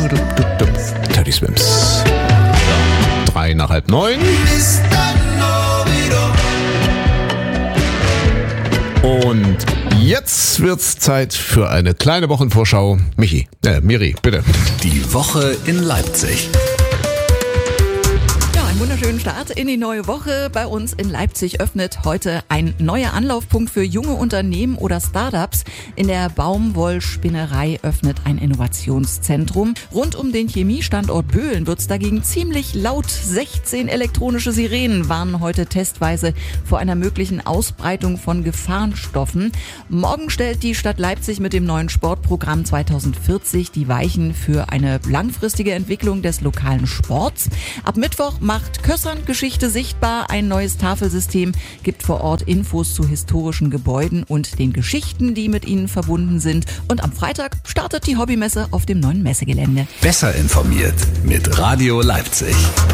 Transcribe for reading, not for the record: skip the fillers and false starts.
Teddy Swims. 8:03. Und jetzt wird's Zeit für eine kleine Wochenvorschau. Miri, bitte. Die Woche in Leipzig. Einen wunderschönen Start in die neue Woche. Bei uns in Leipzig öffnet heute ein neuer Anlaufpunkt für junge Unternehmen oder Startups. In der Baumwollspinnerei öffnet ein Innovationszentrum. Rund um den Chemiestandort Böhlen wird's dagegen ziemlich laut. 16 elektronische Sirenen warnen heute testweise vor einer möglichen Ausbreitung von Gefahrenstoffen. Morgen stellt die Stadt Leipzig mit dem neuen Sportprogramm 2040 die Weichen für eine langfristige Entwicklung des lokalen Sports. Ab Mittwoch macht Kössern Geschichte sichtbar. Ein neues Tafelsystem gibt vor Ort Infos zu historischen Gebäuden und den Geschichten, die mit ihnen verbunden sind. Und am Freitag startet die Hobbymesse auf dem neuen Messegelände. Besser informiert mit Radio Leipzig.